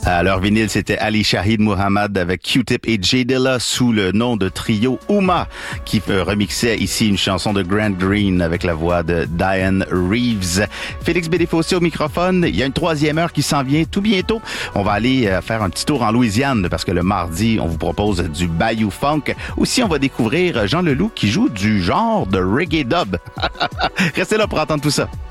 À leur vinyle, c'était Ali Shahid Muhammad avec Q-Tip et J Dilla sous le nom de trio Ouma qui remixait ici une chanson de Grant Green avec la voix de Diane Reeves. Félix Bédéfossé au microphone. Il y a une troisième heure qui s'en vient tout bientôt. On va aller faire un petit tour en Louisiane parce que le mardi, on vous propose du Bayou Funk. Aussi, on va découvrir Jean Leloup qui joue du genre de reggae dub. Restez là pour entendre tout ça.